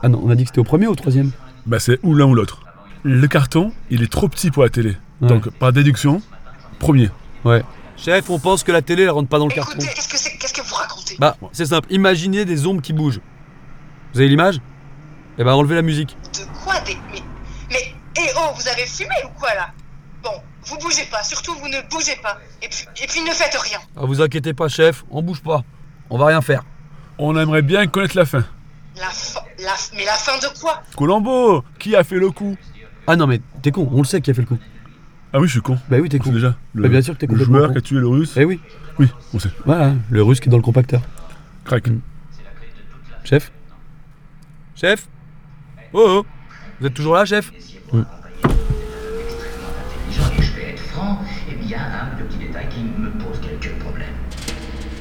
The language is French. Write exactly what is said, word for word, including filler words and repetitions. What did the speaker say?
Ah non, on a dit que c'était au premier ou au troisième? Bah c'est ou l'un ou l'autre. Le carton, il est trop petit pour la télé. Ouais. Donc par déduction, premier. Ouais. Chef, on pense que la télé, elle rentre pas dans le carton. Écoutez, qu'est-ce que c'est, qu'est-ce que vous racontez? Bah, c'est simple. Imaginez des ombres qui bougent. Vous avez l'image? Eh ben, enlevez la musique. De quoi des... Mais... Mais... Eh oh, vous avez fumé ou quoi là? Bon, vous bougez pas, surtout vous ne bougez pas. Et puis, et puis ne faites rien. Ah, vous inquiétez pas, chef, on bouge pas. On va rien faire. On aimerait bien connaître la fin. La fin... La... Mais la fin de quoi? Colombo, qui a fait le coup? Ah non, mais t'es con, on le sait qui a fait le coup. Ah oui, je suis con. Bah oui, t'es On con. sait déjà. Le, Bah bien sûr que t'es le complètement joueur con. qui a tué le russe. Eh oui. Oui, on sait. Voilà, le russe qui est dans le compacteur. Crac. Mm. Chef? Chef? Oh oh! Vous êtes toujours là, chef? Mm. Et je vais être franc, eh bien, hein, le petit détail qui me pose